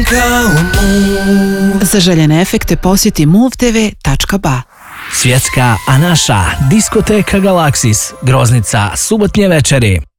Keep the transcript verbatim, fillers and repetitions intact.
Za željene efekte posjeti move t v tačka b a. Svjetska, a naša diskoteka Galaksis, Groznica, subotnje večeri.